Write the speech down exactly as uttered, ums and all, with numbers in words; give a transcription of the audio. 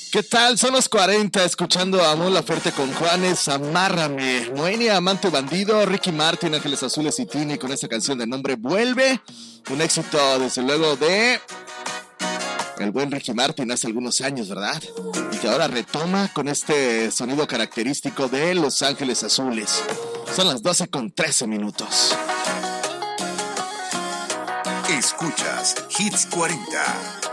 ¿Qué tal? Son los cuarenta, escuchando a Mon Laferte con Juanes, Amárrame. Moenia, Amante Bandido, Ricky Martin, Ángeles Azules y Tini con esta canción de nombre Vuelve. Un éxito, desde luego, de el buen Ricky Martin hace algunos años, ¿verdad? Y que ahora retoma con este sonido característico de Los Ángeles Azules. Son las doce con trece minutos. Escuchas Hits cuarenta.